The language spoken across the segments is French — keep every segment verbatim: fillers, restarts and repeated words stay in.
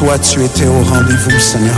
toi, tu étais au rendez-vous, Seigneur.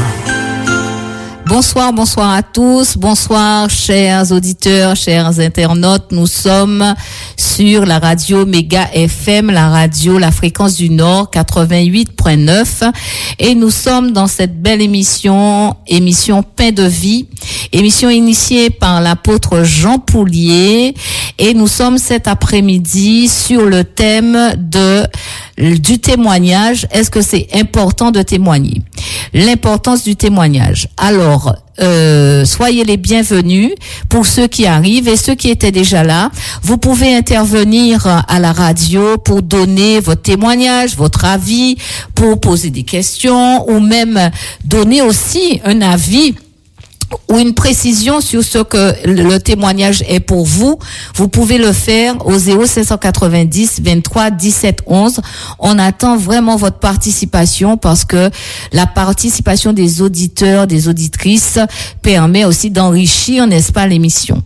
Bonsoir, bonsoir à tous. Bonsoir, chers auditeurs, chers internautes. Nous sommes sur la radio Méga F M, la radio La Fréquence du Nord, quatre-vingt-huit point neuf. Et nous sommes dans cette belle émission, émission Pain de Vie, émission initiée par l'apôtre Jean Poulier. Et nous sommes cet après-midi sur le thème de du témoignage. Est-ce que c'est important de témoigner? L'importance du témoignage. Alors, euh, soyez les bienvenus pour ceux qui arrivent et ceux qui étaient déjà là. Vous pouvez intervenir à la radio pour donner votre témoignage, votre avis, pour poser des questions ou même donner aussi un avis ou une précision sur ce que le témoignage est pour vous. Vous pouvez le faire au zéro cinq cent quatre-vingt-dix vingt-trois dix-sept onze. On attend vraiment votre participation parce que la participation des auditeurs, des auditrices permet aussi d'enrichir, n'est-ce pas, l'émission.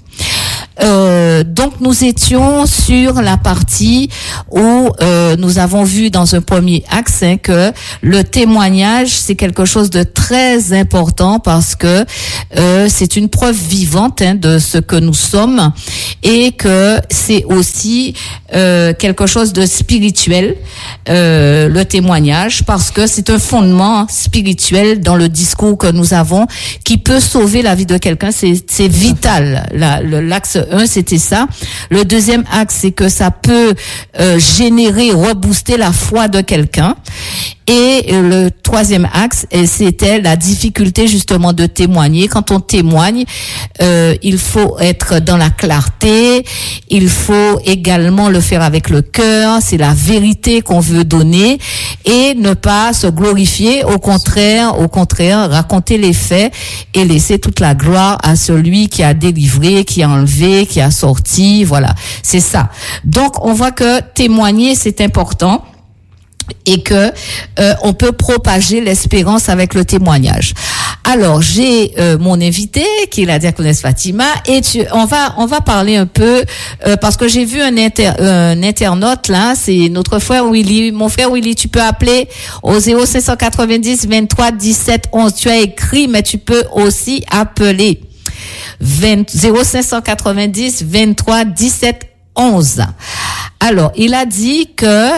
Euh, donc nous étions sur la partie où euh, nous avons vu dans un premier axe hein, que le témoignage c'est quelque chose de très important parce que euh, c'est une preuve vivante hein, de ce que nous sommes et que c'est aussi euh, quelque chose de spirituel, euh, le témoignage, parce que c'est un fondement spirituel dans le discours que nous avons qui peut sauver la vie de quelqu'un. C'est, c'est vital. La, le, l'axe un, c'était ça. Le deuxième axe, c'est que ça peut euh, générer, rebooster la foi de quelqu'un. Et le troisième axe, c'était la difficulté justement de témoigner. Quand on témoigne, euh, il faut être dans la clarté, il faut également le faire avec le cœur, c'est la vérité qu'on veut donner et ne pas se glorifier, au contraire, au contraire, raconter les faits et laisser toute la gloire à celui qui a délivré, qui a enlevé, qui a sorti, voilà, c'est ça. Donc on voit que témoigner, c'est important. Et que euh, on peut propager l'espérance avec le témoignage. Alors j'ai euh, mon invité qui est la diaconesse Fatima et tu, on va on va parler un peu euh, parce que j'ai vu un, inter, un internaute là, c'est notre frère Willy, mon frère Willy, tu peux appeler au zéro cinq cent quatre-vingt-dix vingt-trois dix-sept onze. Tu as écrit mais tu peux aussi appeler zéro cinq cent quatre-vingt-dix vingt-trois dix-sept onze. Alors, il a dit que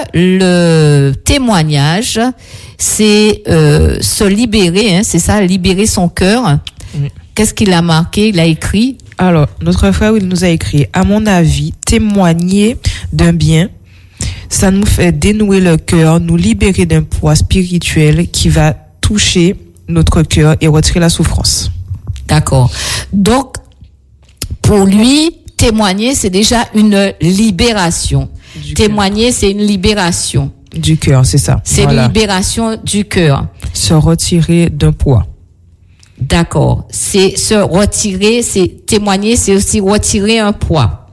le témoignage, c'est euh, se libérer, hein, c'est ça, libérer son cœur. Oui. Qu'est-ce qu'il a marqué, il a écrit? Alors, notre frère, il nous a écrit, à mon avis, témoigner d'un bien, ça nous fait dénouer le cœur, nous libérer d'un poids spirituel qui va toucher notre cœur et retirer la souffrance. D'accord. Donc, pour lui, témoigner, c'est déjà une libération. Du témoigner, cœur. C'est une libération. Du cœur, c'est ça. C'est voilà. Une libération du cœur. Se retirer d'un poids. D'accord. C'est se retirer, c'est témoigner, c'est aussi retirer un poids.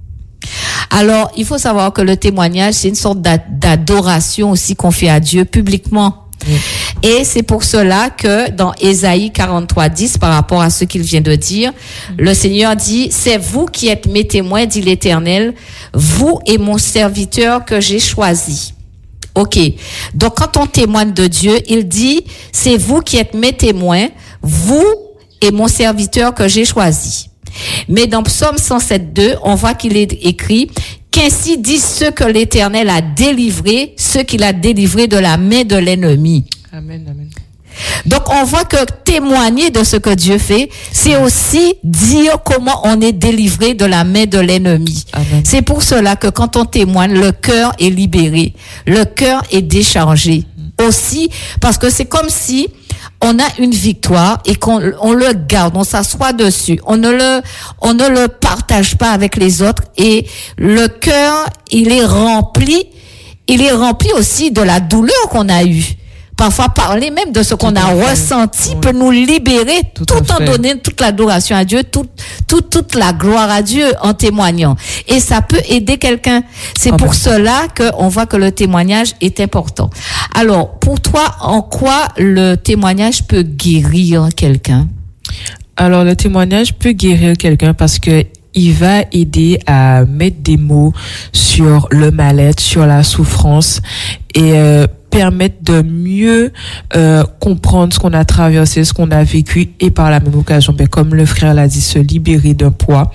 Alors, il faut savoir que le témoignage, c'est une sorte d'adoration aussi qu'on fait à Dieu publiquement. Oui. Et c'est pour cela que dans Ésaïe quarante-trois dix, par rapport à ce qu'il vient de dire, mmh. le Seigneur dit, c'est vous qui êtes mes témoins, dit l'Éternel, vous et mon serviteur que j'ai choisi. Ok. Donc, quand on témoigne de Dieu, il dit, c'est vous qui êtes mes témoins, vous et mon serviteur que j'ai choisi. Mais dans Psaume cent sept deux, on voit qu'il est écrit, qu'ainsi disent ceux que l'Éternel a délivrés, ceux qu'il a délivrés de la main de l'ennemi. Amen, amen. Donc, on voit que témoigner de ce que Dieu fait, c'est aussi dire comment on est délivré de la main de l'ennemi. Amen. C'est pour cela que quand on témoigne, le cœur est libéré, le cœur est déchargé. Mmh. Aussi, parce que c'est comme si on a une victoire et qu'on on le garde, on s'assoit dessus, on ne le on ne le partage pas avec les autres et le cœur, il est rempli, il est rempli aussi de la douleur qu'on a eue. Parfois, parler même de ce qu'on a ressenti oui. peut nous libérer tout, tout en donnant toute l'adoration à Dieu, toute, toute, toute la gloire à Dieu en témoignant. Et ça peut aider quelqu'un. C'est oh pour ben. cela qu'on voit que le témoignage est important. Alors, pour toi, en quoi le témoignage peut guérir quelqu'un? Alors, le témoignage peut guérir quelqu'un parce que il va aider à mettre des mots sur le mal-être, sur la souffrance et euh, permettent de mieux euh, comprendre ce qu'on a traversé, ce qu'on a vécu, et par la même occasion, ben, comme le frère l'a dit, se libérer d'un poids.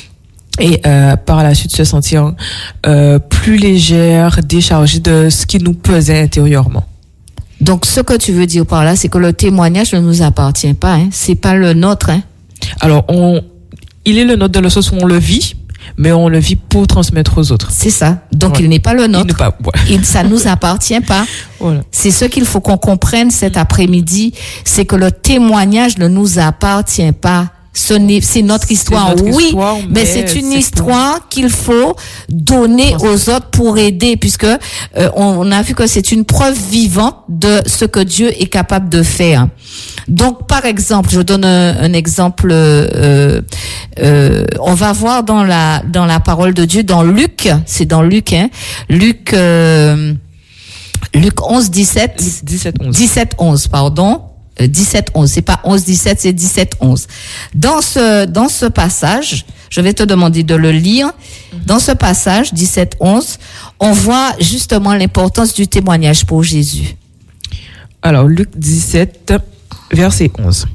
Et euh, par la suite se sentir euh, plus légère, déchargée de ce qui nous pesait intérieurement. Donc, ce que tu veux dire par là, c'est que le témoignage ne nous appartient pas, hein. C'est pas le nôtre, hein. Alors, on, il est le nôtre dans le sens où on le vit, mais on le vit pour transmettre aux autres. C'est ça. Donc, ouais. il n'est pas le nôtre. Il n'est pas, ouais. il, ça nous appartient pas. Voilà. C'est ce qu'il faut qu'on comprenne cet après-midi, c'est que le témoignage ne nous appartient pas. Ce n'est, c'est notre histoire, c'est notre oui, histoire, mais, mais c'est une c'est histoire pour... qu'il faut donner aux autres pour aider, puisque euh, on, on a vu que c'est une preuve vivante de ce que Dieu est capable de faire. Donc, par exemple, je donne un, un exemple. Euh, euh, on va voir dans la dans la parole de Dieu, dans Luc, c'est dans Luc, hein, Luc, euh, Luc onze dix-sept, dix-sept onze, dix-sept onze, pardon. dix-sept onze, c'est pas onze dix-sept, c'est dix-sept onze. Dans ce dans ce passage, je vais te demander de le lire. Dans ce passage dix-sept onze, on voit justement l'importance du témoignage pour Jésus. Alors Luc dix-sept verset onze.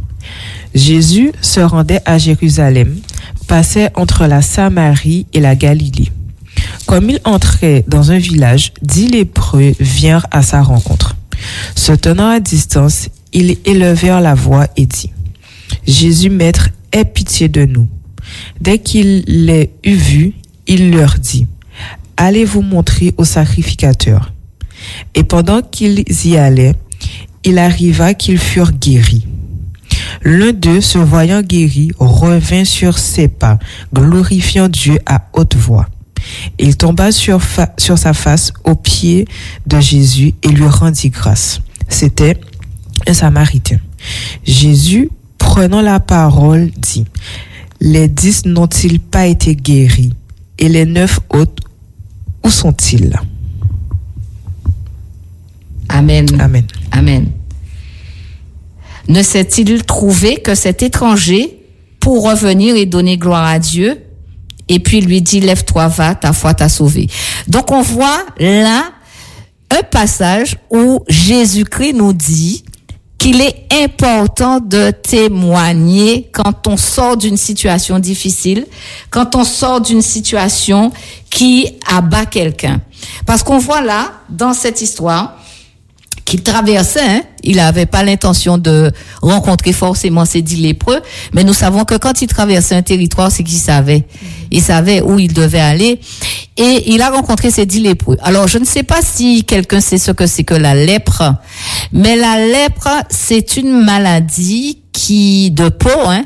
Jésus se rendait à Jérusalem, passait entre la Samarie et la Galilée. Comme il entrait dans un village, dix lépreux virent à sa rencontre. Se tenant à distance, ils élevèrent la voix et dit: Jésus, Maître, aie pitié de nous. Dès qu'il les eut vus, il leur dit: Allez vous montrer au sacrificateur. Et pendant qu'ils y allaient, il arriva qu'ils furent guéris. L'un d'eux, se voyant guéri, revint sur ses pas, glorifiant Dieu à haute voix. Il tomba sur, fa- sur sa face aux pieds de Jésus et lui rendit grâce. C'était un Samaritain. Jésus, prenant la parole, dit: Les dix n'ont-ils pas été guéris? Et les neuf autres, où sont-ils? Amen. Amen. Amen. Ne s'est-il trouvé que cet étranger, pour revenir et donner gloire à Dieu, et puis lui dit: lève-toi, va, ta foi t'a sauvé. Donc on voit là un passage où Jésus-Christ nous dit qu'il est important de témoigner quand on sort d'une situation difficile, quand on sort d'une situation qui abat quelqu'un. Parce qu'on voit là, dans cette histoire, qu'il traversait, hein, il n'avait pas l'intention de rencontrer forcément ces dix lépreux, mais nous savons que quand il traversait un territoire, c'est qu'il savait. Il savait où il devait aller, et il a rencontré ces dix lépreux. Alors, je ne sais pas si quelqu'un sait ce que c'est que la lèpre, mais la lèpre, c'est une maladie qui, de peau, hein,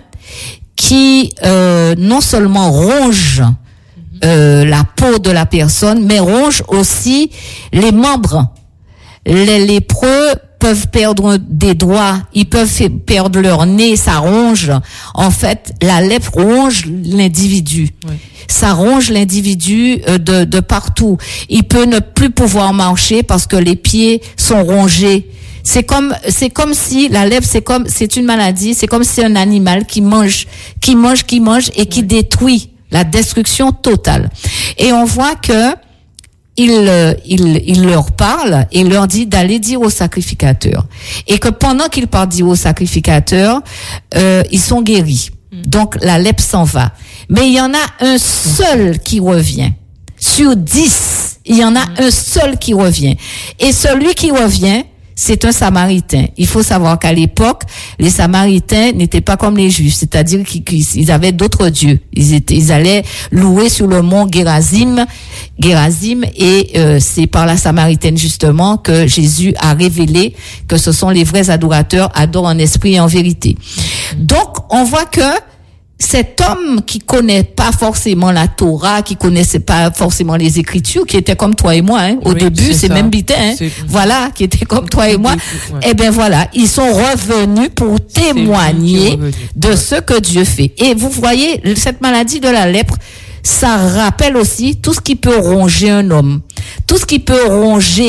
qui euh, non seulement ronge euh, la peau de la personne, mais ronge aussi les membres. Les lépreux peuvent perdre des doigts, ils peuvent perdre leur nez, ça ronge. En fait, la lèpre ronge l'individu. Oui. Ça ronge l'individu de, de partout. Il peut ne plus pouvoir marcher parce que les pieds sont rongés. C'est comme, c'est comme si la lèpre, c'est comme, c'est une maladie, c'est comme si un animal qui mange, qui mange, qui mange et qui oui. détruit, la destruction totale. Et on voit que Il, il, il leur parle et leur dit d'aller dire au sacrificateur. Et que pendant qu'ils partent dire au sacrificateur, euh, ils sont guéris. Donc la lèpre s'en va. Mais il y en a un seul qui revient. Sur dix, il y en a un seul qui revient. Et celui qui revient, c'est un Samaritain. Il faut savoir qu'à l'époque, les Samaritains n'étaient pas comme les Juifs, c'est-à-dire qu'ils, qu'ils avaient d'autres dieux. Ils étaient, ils allaient louer sur le mont Gérazim, Gérazim, et euh, c'est par la Samaritaine justement que Jésus a révélé que ce sont les vrais adorateurs, adorent en esprit et en vérité. Donc, on voit que cet homme qui connaît pas forcément la Torah, qui connaissait pas forcément les Écritures, qui était comme toi et moi, hein, au oui, début, c'est, c'est même bitin, hein, c'est... voilà, qui était comme toi et moi, ouais. Eh ben voilà, ils sont revenus pour témoigner de ouais. ce que Dieu fait. Et vous voyez, cette maladie de la lèpre, ça rappelle aussi tout ce qui peut ronger un homme, tout ce qui peut ronger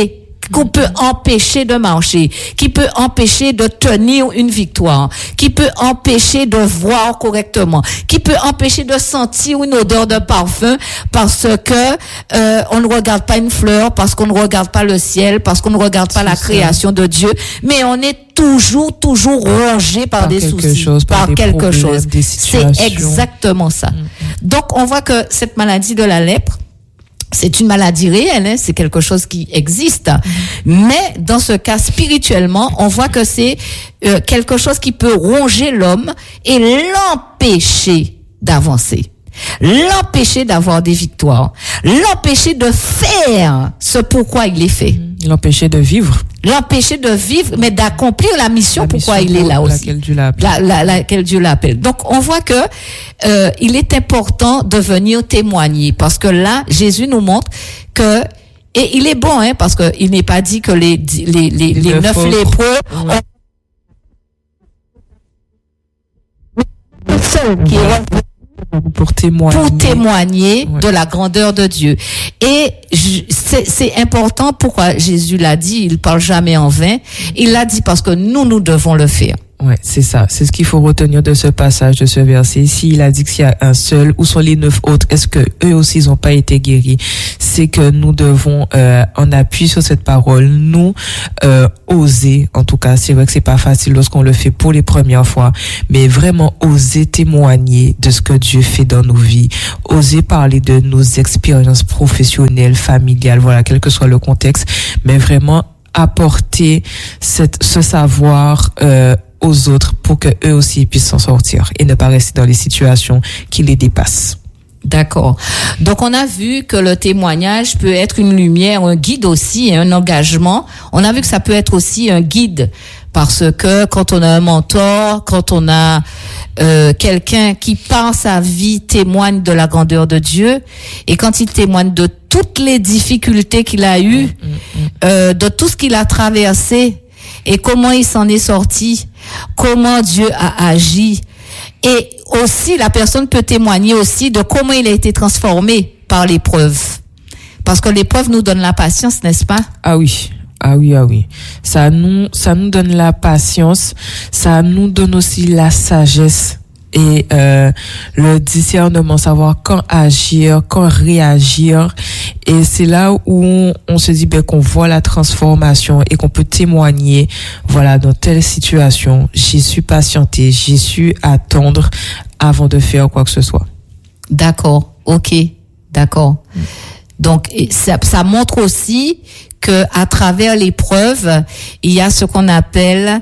qu'on peut empêcher de marcher, qui peut empêcher de tenir une victoire, qui peut empêcher de voir correctement, qui peut empêcher de sentir une odeur de parfum parce que euh, on ne regarde pas une fleur, parce qu'on ne regarde pas le ciel, parce qu'on ne regarde pas C'est la ça. création de Dieu, mais on est toujours, toujours rongé par, Par des quelque soucis, chose, par des quelque problèmes, chose. des C'est situations. exactement ça. Donc, on voit que cette maladie de la lèpre, c'est une maladie réelle, hein, c'est quelque chose qui existe. Mais dans ce cas, spirituellement, on voit que c'est euh, quelque chose qui peut ronger l'homme et l'empêcher d'avancer, l'empêcher d'avoir des victoires, l'empêcher de faire ce pourquoi il est fait, L'empêcher de vivre. l'empêcher de vivre, mais d'accomplir la mission La pourquoi mission il est pour là aussi. laquelle Dieu l'a appelé. La, la, laquelle Dieu l'appelle. Donc, on voit que euh, il est important de venir témoigner parce que là, Jésus nous montre que et il est bon, hein, parce que il n'est pas dit que les les les, les neuf neuf autres. lépreux Ouais. ont seul qui est Pour témoigner. pour témoigner Ouais. de la grandeur de Dieu. Et je- c'est, c'est important pourquoi Jésus l'a dit, il parle jamais en vain. Il l'a dit parce que nous, nous devons le faire. Ouais, c'est ça. C'est ce qu'il faut retenir de ce passage, de ce verset. Ici, il a dit qu'il y a un seul, où sont les neuf autres? Est-ce que eux aussi ils n'ont pas été guéris? C'est que nous devons, euh, en appui sur cette parole, nous euh, oser. En tout cas, c'est vrai que c'est pas facile lorsqu'on le fait pour les premières fois, mais vraiment oser témoigner de ce que Dieu fait dans nos vies, oser parler de nos expériences professionnelles, familiales, voilà, quel que soit le contexte, mais vraiment apporter cette, ce savoir euh, aux autres pour que eux aussi puissent s'en sortir et ne pas rester dans les situations qui les dépassent. D'accord. Donc, on a vu que le témoignage peut être une lumière, un guide aussi, un engagement. On a vu que ça peut être aussi un guide parce que quand on a un mentor, quand on a euh, quelqu'un qui par sa vie témoigne de la grandeur de Dieu et quand il témoigne de toutes les difficultés qu'il a eues, euh, de tout ce qu'il a traversé et comment il s'en est sorti, comment Dieu a agi. Et aussi, la personne peut témoigner aussi de comment il a été transformé par l'épreuve. Parce que l'épreuve nous donne la patience, n'est-ce pas? Ah oui. Ah oui, ah oui. Ça nous, ça nous donne la patience. Ça nous donne aussi la sagesse et euh, le discernement, savoir quand agir, quand réagir. Et c'est là où on se dit ben, qu'on voit la transformation et qu'on peut témoigner. Voilà, dans telle situation, j'ai su patienter, j'ai su attendre avant de faire quoi que ce soit. D'accord, ok, d'accord. Donc ça, ça montre aussi que à travers l'épreuve, il y a ce qu'on appelle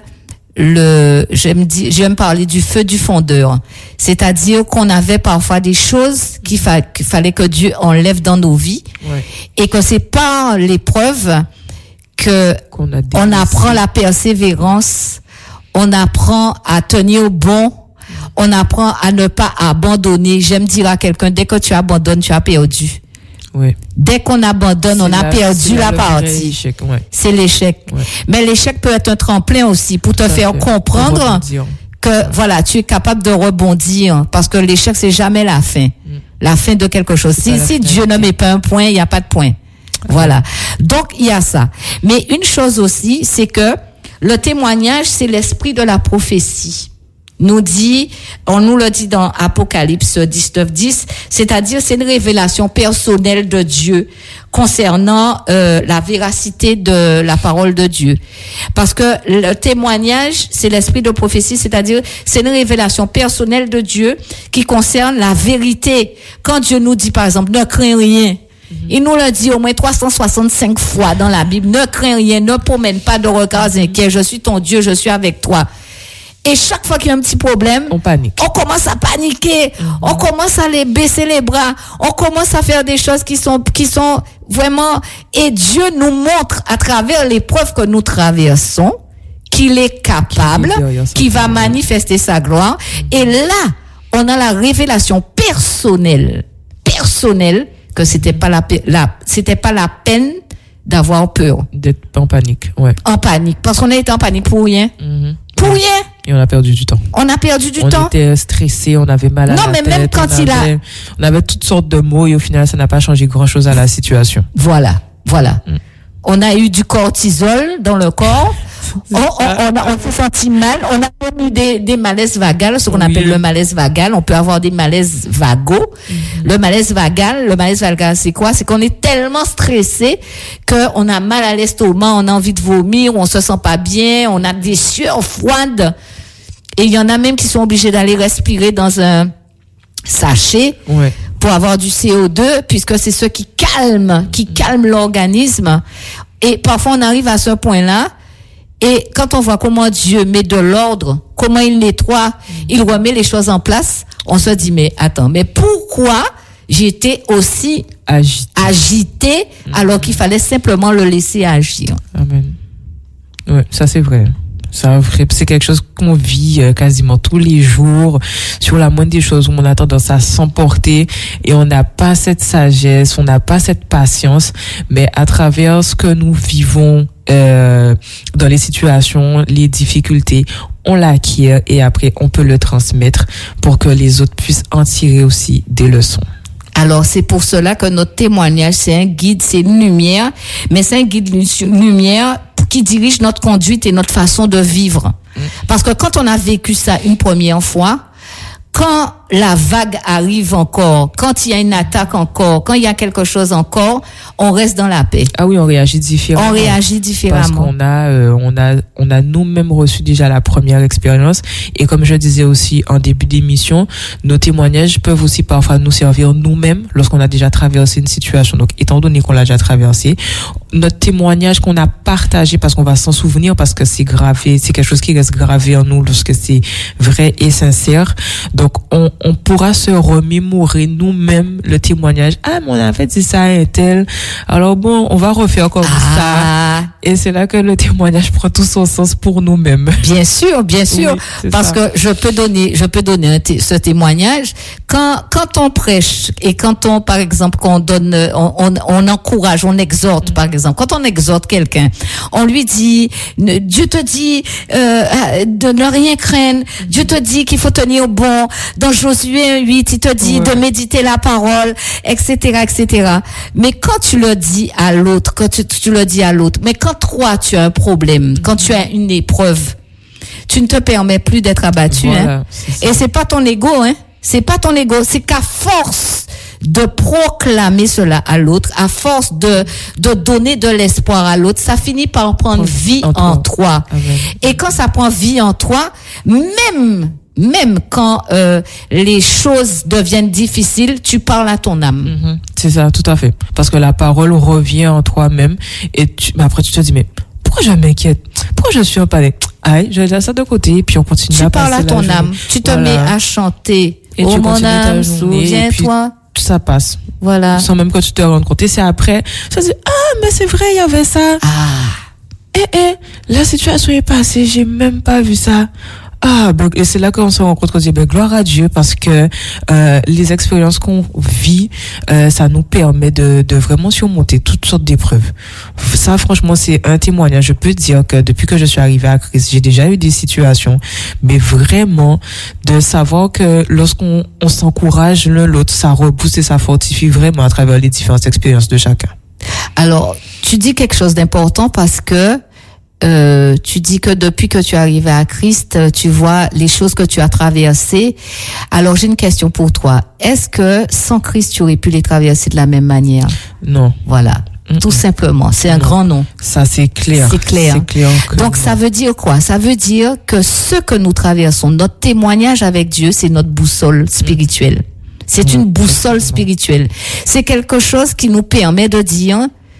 le, j'aime dire, j'aime parler du feu du fondeur. C'est-à-dire qu'on avait parfois des choses qu'il, fa- qu'il fallait que Dieu enlève dans nos vies, Ouais. et que c'est par l'épreuve que Qu'on a on délaissé. apprend la persévérance, on apprend à tenir bon, on apprend à ne pas abandonner. J'aime dire à quelqu'un, dès que tu abandonnes, tu as perdu. Ouais. Dès qu'on abandonne, on C'est a là- perdu c'est là la le vrai partie. échec, ouais. C'est l'échec. Ouais. Mais l'échec peut être un tremplin aussi pour te Tout à faire fait. comprendre Pour rebondir. que voilà, tu es capable de rebondir parce que l'échec c'est jamais la fin. La fin de quelque chose. C'est Si, pas la si Dieu ne finalité. met pas un point, il n'y a pas de point. Voilà. Donc il y a ça. Mais une chose aussi, c'est que le témoignage, c'est l'esprit de la prophétie. Nous dit, on nous le dit dans Apocalypse dix-neuf dix, c'est-à-dire c'est une révélation personnelle de Dieu concernant euh, la véracité de la parole de Dieu. Parce que le témoignage, c'est l'esprit de prophétie, c'est-à-dire c'est une révélation personnelle de Dieu qui concerne la vérité. Quand Dieu nous dit par exemple, ne crains rien, il nous le dit au moins trois cent soixante-cinq fois dans la Bible, ne crains rien, ne promène pas de regards inquiets, je suis ton Dieu, je suis avec toi. Et chaque fois qu'il y a un petit problème, On panique. on commence à paniquer, mm-hmm. on commence à les baisser les bras, on commence à faire des choses qui sont qui sont vraiment, et Dieu nous montre à travers l'épreuve que nous traversons qu'il est capable, qu'il va manifester sa gloire. Mm-hmm. Et là, on a la révélation personnelle, personnelle que c'était pas la, la c'était pas la peine d'avoir peur, D'être en panique, ouais. en panique, parce qu'on a été en panique pour rien, Mm-hmm. pour rien. Et on a perdu du temps. On a perdu du on temps. On était stressé, on avait mal à non, la mais tête. même quand on il avait, a... On avait toutes sortes de mots et au final, ça n'a pas changé grand-chose à la situation. Voilà, voilà. Mm. on a eu du cortisol dans le corps. On, on, on, a, on s'est senti mal. On a même eu des, des malaises vagales, ce qu'on oui. appelle le malaise vagal. On peut avoir des malaises vagaux. Mm-hmm. Le malaise vagal, le malaise vagal, c'est quoi? C'est qu'on est tellement stressé qu'on a mal à l'estomac, on a envie de vomir, on se sent pas bien, on a des sueurs froides. Et il y en a même qui sont obligés d'aller respirer dans un sachet ouais. pour avoir du C O deux, puisque c'est ce qui calme, qui calme l'organisme. Et parfois, on arrive à ce point-là. Et quand on voit comment Dieu met de l'ordre, comment il nettoie, il remet les choses en place, on se dit, mais attends, mais pourquoi j'étais aussi agité, agité alors qu'il fallait simplement le laisser agir? Amen. Ouais, ça c'est vrai. Ça, c'est quelque chose qu'on vit euh, quasiment tous les jours, sur la moindre des choses où on a tendance à s'emporter et on n'a pas cette sagesse, on n'a pas cette patience, mais à travers ce que nous vivons euh, dans les situations, les difficultés, on l'acquiert et après on peut le transmettre pour que les autres puissent en tirer aussi des leçons. Alors, c'est pour cela que notre témoignage, c'est un guide, c'est une lumière, mais c'est un guide lumière qui dirige notre conduite et notre façon de vivre. Parce que quand on a vécu ça une première fois, quand la vague arrive encore, quand il y a une attaque encore, quand il y a quelque chose encore, on reste dans la paix. Ah oui, on réagit différemment. On réagit différemment. Parce qu'on a, euh, on a, on a nous-mêmes reçu déjà la première expérience. Et comme je disais aussi en début d'émission, nos témoignages peuvent aussi parfois nous servir nous-mêmes lorsqu'on a déjà traversé une situation. Donc, étant donné qu'on l'a déjà traversé, notre témoignage qu'on a partagé, parce qu'on va s'en souvenir, parce que c'est gravé, c'est quelque chose qui reste gravé en nous lorsque c'est vrai et sincère. Donc, on, on pourra se remémorer nous-mêmes le témoignage. Ah, mais on avait dit ça à un tel. Alors bon, on va refaire comme ah. ça. Et c'est là que le témoignage prend tout son sens pour nous-mêmes. Bien sûr, bien sûr. Oui, parce ça. que je peux donner, je peux donner un t- ce témoignage. Quand, quand on prêche et quand on, par exemple, qu'on donne, on, on, on encourage, on exhorte, mm. par exemple, quand on exhorte quelqu'un, on lui dit, Dieu te dit, euh, de ne rien craindre. Dieu te dit qu'il faut tenir bon. Dans Josué huit, il te dit ouais. de méditer la parole, et cetera, et cetera. Mais quand tu le dis à l'autre, quand tu, tu le dis à l'autre, mais quand toi tu as un problème, quand tu as une épreuve, tu ne te permets plus d'être abattu, voilà, hein. C'est et c'est pas ton ego, hein. C'est pas ton ego, c'est qu'à force de proclamer cela à l'autre, à force de de donner de l'espoir à l'autre, ça finit par prendre vie en, en toi. toi. Et quand ça prend vie en toi, même Même quand euh, les choses deviennent difficiles, tu parles à ton âme. Mm-hmm. C'est ça, tout à fait. Parce que la parole revient en toi-même et tu, mais après tu te dis, mais pourquoi je m'inquiète? Pourquoi je suis en panique? Aïe, je laisse ça de côté et puis on continue tu à passer la journée. Tu parles à ton âme, tu te voilà. mets à chanter. Et oh tu mon âme, souviens-toi. Ça passe. Voilà. Sans même que tu te rendes compte. Et c'est après, tu te dis, ah, mais c'est vrai, il y avait ça. Ah. Eh, eh, la situation est passée, j'ai même pas vu ça. Ah, ben, et c'est là qu'on se rend compte qu'on dit, ben, gloire à Dieu, parce que euh, les expériences qu'on vit, euh, ça nous permet de, de vraiment surmonter toutes sortes d'épreuves. Ça, franchement, c'est un témoignage. Je peux dire que depuis que je suis arrivée à Christ, j'ai déjà eu des situations, mais vraiment, de savoir que lorsqu'on on s'encourage l'un l'autre, ça rebooste et ça fortifie vraiment à travers les différentes expériences de chacun. Alors, tu dis quelque chose d'important parce que Euh, tu dis que depuis que tu es arrivé à Christ, tu vois les choses que tu as traversées. Alors, j'ai une question pour toi. Est-ce que sans Christ, tu aurais pu les traverser de la même manière? Non. Voilà. Mm-mm. Tout simplement. C'est un non. grand nom. Ça, c'est clair. C'est clair. C'est clair Donc, non. ça veut dire quoi? Ça veut dire que ce que nous traversons, notre témoignage avec Dieu, c'est notre boussole spirituelle. C'est mm. une boussole spirituelle. C'est quelque chose qui nous permet de dire,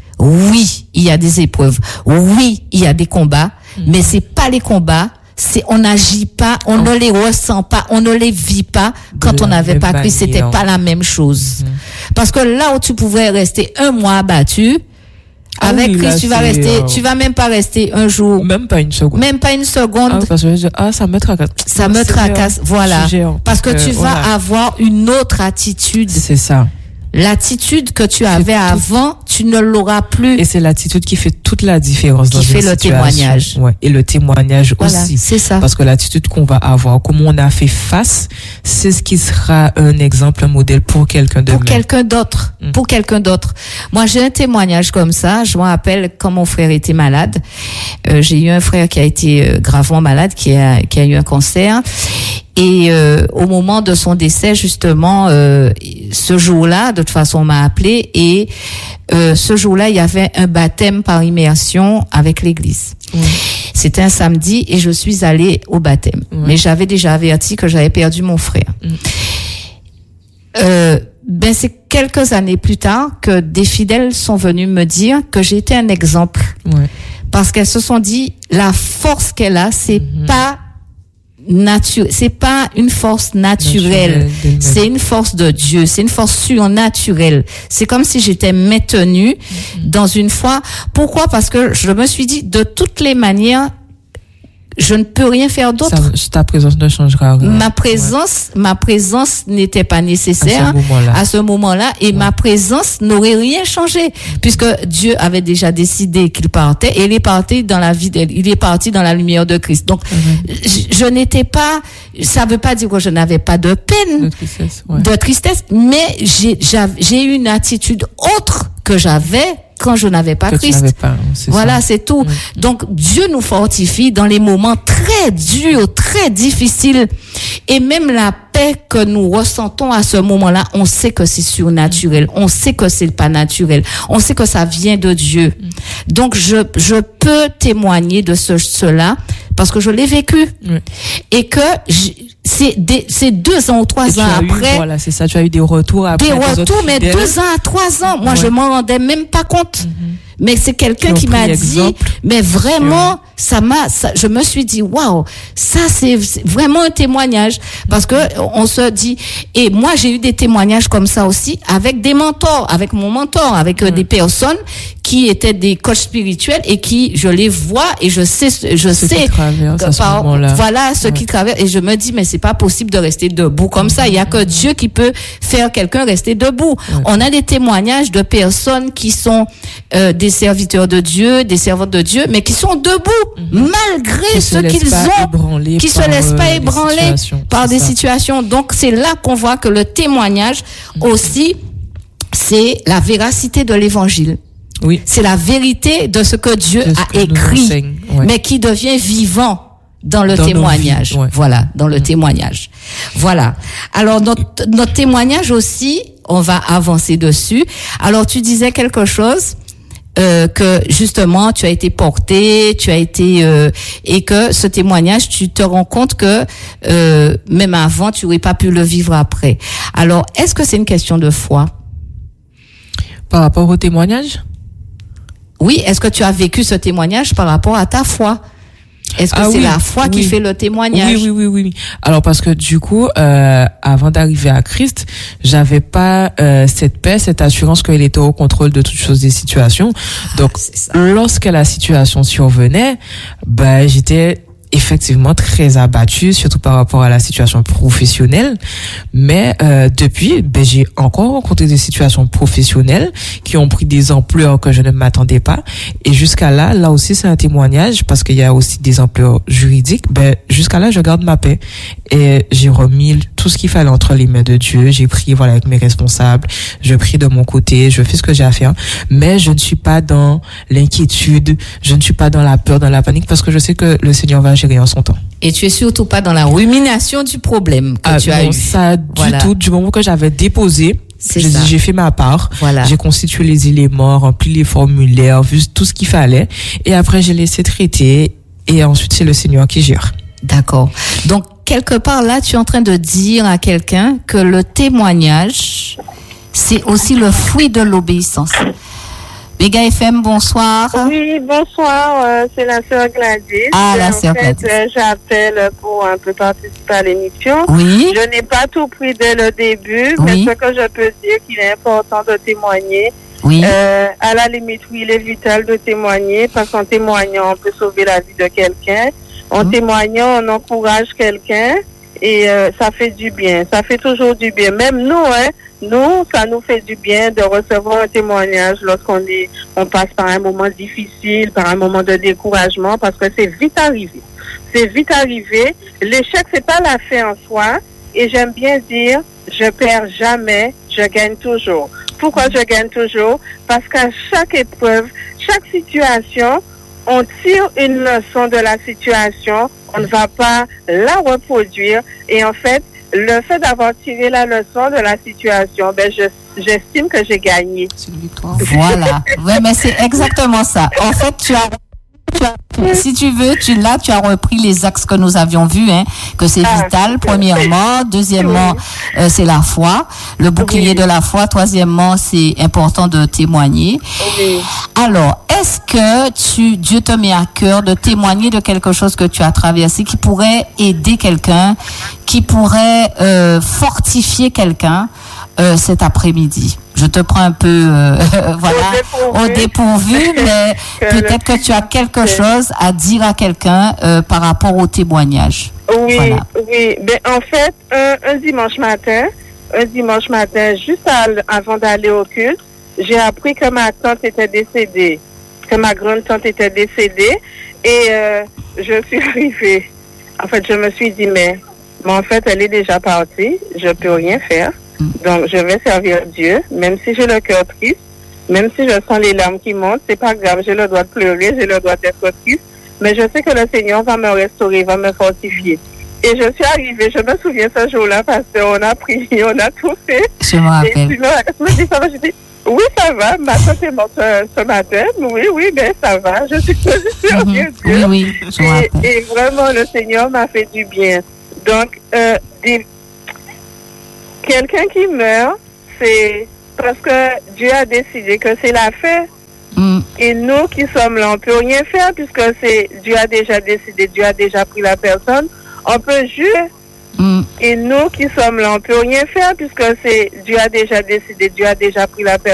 oui, il y a des épreuves. Oui, il y a des combats. Mmh. Mais c'est pas les combats. C'est, on n'agit pas, on oh. ne les ressent pas, on ne les vit pas. Quand de on n'avait pas Christ, c'était pas la même chose. Mmh. Parce que là où tu pouvais rester un mois abattu, ah avec oui, Christ, là, tu vas rester, euh... tu vas même pas rester un jour. Même pas une seconde. Même pas une seconde. Ah, parce que je, ah ça me tracasse. Ça me tracasse, voilà. Parce que, que tu vas voilà. avoir une autre attitude. C'est ça. L'attitude que tu avais avant, tu ne l'auras plus. Et c'est l'attitude qui fait toute la différence qui dans fait une le situation. témoignage. Ouais. Et le témoignage Voilà, aussi. c'est ça. Parce que l'attitude qu'on va avoir, comment on a fait face, c'est ce qui sera un exemple, un modèle pour quelqu'un de Pour même. quelqu'un d'autre. Mm. Pour quelqu'un d'autre. Moi, j'ai un témoignage comme ça. Je me rappelle quand mon frère était malade. Euh, j'ai eu un frère qui a été euh, gravement malade, qui a, qui a eu un cancer. Et euh, au moment de son décès, justement, euh, ce jour-là, de toute façon, on m'a appelé et euh, ce jour-là, il y avait un baptême par immersion avec l'église. Ouais. C'était un samedi et je suis allée au baptême. Ouais. Mais j'avais déjà averti que j'avais perdu mon frère. Mm. Euh, ben c'est quelques années plus tard que des fidèles sont venus me dire que j'étais un exemple. Ouais. Parce qu'elles se sont dit, la force qu'elle a, c'est Mm-hmm. pas nature, c'est pas une force naturelle, Naturelle d'elle-même. c'est une force de Dieu, c'est une force surnaturelle. C'est comme si j'étais maintenue Mm-hmm. dans une foi. Pourquoi? Parce que je me suis dit, de toutes les manières, je ne peux rien faire d'autre. Ça, ta présence ne changera rien. Ma présence, ouais. ma présence n'était pas nécessaire à ce moment-là, à ce moment-là et ouais. ma présence n'aurait rien changé mm-hmm. puisque Dieu avait déjà décidé qu'il partait et il est parti dans la vie, il est parti dans la lumière de Christ. Donc, mm-hmm. je, je n'étais pas, ça veut pas dire que je n'avais pas de peine, de tristesse, ouais. de tristesse, mais j'ai, j'ai eu une attitude autre que j'avais quand je n'avais pas que Christ. Pas, c'est voilà, ça. c'est tout. Mmh. Donc, Dieu nous fortifie dans les moments très durs, très difficiles. Et même la paix que nous ressentons à ce moment-là, on sait que c'est surnaturel. On sait que c'est pas naturel. On sait que ça vient de Dieu. Mmh. Donc, je, je peux témoigner de ce, cela parce que je l'ai vécu. Mmh. Et que c'est des, c'est deux ans ou trois ans après. Eu, voilà, c'est ça. Tu as eu des retours après. Des retours, mais deux ans à trois ans. Moi, ouais. je m'en rendais même pas compte. Mm-hmm. Mais c'est quelqu'un qui m'a dit, mais vraiment, ça m'a, ça, je me suis dit, waouh, ça c'est, c'est vraiment un témoignage. Parce que on se dit, et moi j'ai eu des témoignages comme ça aussi avec des mentors, avec mon mentor, avec ouais. des personnes qui étaient des coachs spirituels et qui, je les vois et je sais, je ce sais, que par, voilà ce ouais. qui traverse. Et je me dis, mais c'est pas possible de rester debout comme ça. Il y a que Dieu qui peut faire quelqu'un rester debout. Ouais. On a des témoignages de personnes qui sont euh, des serviteurs de Dieu, des servantes de Dieu, mais qui sont debout mm-hmm. malgré ce qu'ils ont, qui se laissent pas ébranler par des ça. situations. Donc c'est là qu'on voit que le témoignage mm-hmm. aussi, c'est la véracité de l'évangile. Oui. C'est la vérité de ce que Dieu ce a que écrit, ouais. mais qui devient vivant dans le dans témoignage. Ouais. Voilà, dans le mmh. témoignage. Voilà. Alors, notre, notre témoignage aussi, on va avancer dessus. Alors, tu disais quelque chose, euh, que justement, tu as été porté, tu as été, euh, et que ce témoignage, tu te rends compte que, euh, même avant, tu n'aurais pas pu le vivre après. Alors, est-ce que c'est une question de foi? Par rapport au témoignage? Oui, est-ce que tu as vécu ce témoignage par rapport à ta foi? Est-ce que ah c'est oui, la foi oui. qui fait le témoignage? Oui, oui, oui, oui. Alors parce que du coup, euh, avant d'arriver à Christ, j'avais pas euh, cette paix, cette assurance qu'il était au contrôle de toutes choses des situations. Donc, ah, lorsque la situation survenait, ben j'étais effectivement très abattue, surtout par rapport à la situation professionnelle. Mais euh, depuis, ben j'ai encore rencontré des situations professionnelles qui ont pris des ampleurs que je ne m'attendais pas. Et jusqu'à là, là aussi c'est un témoignage parce qu'il y a aussi des ampleurs juridiques. Ben jusqu'à là, je garde ma paix et j'ai remis tout ce qu'il fallait entre les mains de Dieu. J'ai prié voilà avec mes responsables, je prie de mon côté, je fais ce que j'ai à faire. Mais je ne suis pas dans l'inquiétude, je ne suis pas dans la peur, dans la panique parce que je sais que le Seigneur va gérer en son temps. Et tu es surtout pas dans la rumination du problème que ah, tu non, as eu. Ça du voilà. tout, du moment que j'avais déposé, j'ai, j'ai fait ma part, voilà. j'ai constitué les éléments, rempli les formulaires, vu tout ce qu'il fallait, et après j'ai laissé traiter, et ensuite c'est le Seigneur qui gère. D'accord. Donc quelque part là, tu es en train de dire à quelqu'un que le témoignage, c'est aussi le fruit de l'obéissance. Méga F M, bonsoir. Oui, bonsoir, euh, c'est la sœur Gladys. Ah, la en sœur fait, Gladys. Euh, j'appelle pour un peu participer à l'émission. Oui. Je n'ai pas tout pris dès le début, oui. mais ce que je peux dire qu'il est important de témoigner. Oui. Euh, à la limite, oui, il est vital de témoigner parce qu'en témoignant, on peut sauver la vie de quelqu'un. En mmh. témoignant, on encourage quelqu'un Et euh, ça fait du bien, ça fait toujours du bien. Même nous, hein, nous, ça nous fait du bien de recevoir un témoignage lorsqu'on est, on passe par un moment difficile, par un moment de découragement, parce que c'est vite arrivé. C'est vite arrivé. L'échec, c'est pas la fin en soi. Et j'aime bien dire, je perds jamais, je gagne toujours. Pourquoi je gagne toujours? Parce qu'à chaque épreuve, chaque situation, on tire une leçon de la situation, on ne va pas la reproduire. Et en fait, le fait d'avoir tiré la leçon de la situation, ben je, j'estime que j'ai gagné. Voilà. Ouais, mais c'est exactement ça. En fait, tu as Tu as, si tu veux, tu là, tu as repris les axes que nous avions vus, hein, que c'est Ah, vital, premièrement. Deuxièmement, euh, c'est la foi, le bouclier Oui. de la foi. Troisièmement, c'est important de témoigner. Oui. Alors, est-ce que tu, Dieu te met à cœur de témoigner de quelque chose que tu as traversé, qui pourrait aider quelqu'un, qui pourrait euh, fortifier quelqu'un euh, cet après-midi? Je te prends un peu, euh, voilà, au dépourvu. dépourvu, mais Que peut-être le- que tu as quelque chose à dire à quelqu'un euh, par rapport au témoignage. Oui, Voilà. oui. Ben, en fait, un, un dimanche matin, un dimanche matin, juste à- avant d'aller au culte, j'ai appris que ma tante était décédée, que ma grande tante était décédée, et euh, je suis arrivée. En fait, je me suis dit, mais, mais en fait, elle est déjà partie, je peux rien faire. Donc, je vais servir Dieu, même si j'ai le cœur triste, même si je sens les larmes qui montent, c'est pas grave, j'ai le droit de pleurer, j'ai le droit d'être triste, mais je sais que le Seigneur va me restaurer, va me fortifier. Et je suis arrivée, je me souviens ce jour-là, parce qu'on a prié, on a tout fait. Je me Et rappelle. puis, là, je me dis, ça va, je dis, oui, ça va, ma tante est morte euh, ce matin, oui, oui, ben ça va, je suis, je suis servir Mhm. Dieu. Oui, oui, je me Et, rappelle. et vraiment, le Seigneur m'a fait du bien. Donc, euh, des- quelqu'un qui meurt, c'est parce que Dieu a décidé que c'est la fin. Mm. Et nous qui sommes là, on peut rien faire puisque c'est Dieu a déjà décidé, Dieu a déjà pris la personne. On peut jurer. Mm. Et nous qui sommes là, on peut rien faire puisque c'est Dieu a déjà décidé, Dieu a déjà pris la personne.